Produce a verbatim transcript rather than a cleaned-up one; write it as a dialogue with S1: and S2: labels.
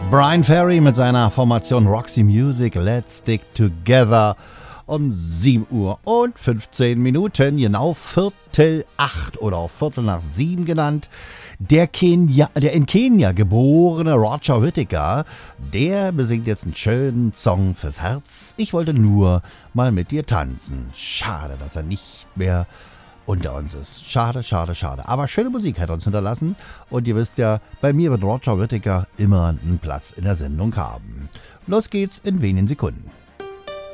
S1: Bryan Ferry mit seiner Formation Roxy Music, Let's Stick Together. Um sieben Uhr und fünfzehn Minuten, genau Viertel acht oder auch Viertel nach sieben genannt. Der, Kenia, der in Kenia geborene Roger Whittaker, der besingt jetzt einen schönen Song fürs Herz. Ich wollte nur mal mit dir tanzen. Schade, dass er nicht mehr unter uns ist. Schade, schade, schade. Aber schöne Musik hat er uns hinterlassen. Und ihr wisst ja, bei mir wird Roger Whittaker immer einen Platz in der Sendung haben. Los geht's in wenigen Sekunden.